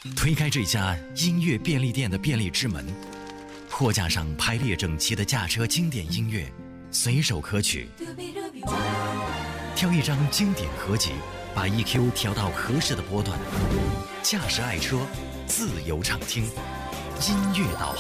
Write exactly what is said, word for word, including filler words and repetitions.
推开这家音乐便利店的便利之门，货架上排列整齐的驾车经典音乐，随手可取。挑一张经典合集，把 E Q 调到合适的波段，驾驶爱车，自由畅听，音乐导航。